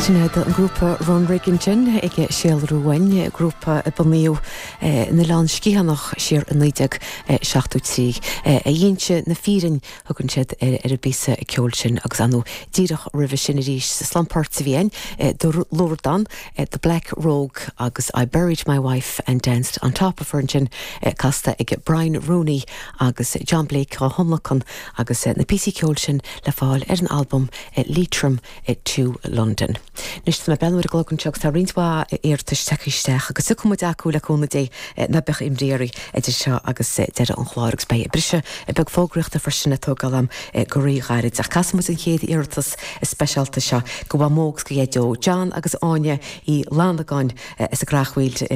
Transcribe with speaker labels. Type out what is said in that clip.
Speaker 1: Sinad an grúpa Ron Reagan ige Shell Ruhain, grúpa Balnéo na lán scíhanach siar an 1973. A dhéintse na fírin thugann siad ar a bísa a ceol sin agus anú díreach ribh sin a rís sa slampáirt sa bhíon do Lordan, The Black Rogue agus I Buried My Wife and Danced on Top of Her sin casta ige Brian Rooney agus John Blake a thomlachan agus na PC ceol sin le fáil ar an album Leitrim to London. Nus na benmar a glogan teach tá rintá éirtas teicisteach agus su cumad acu le cúna dé na bech imdéirí idir seo agus deire an chláragus bei brise a beg fógriachta farsinna tógalam goí gairid ach casmas an chéad éirtas speisialta seo go bh mógs go dó John agus Áine í Landagáin is a grachhfuil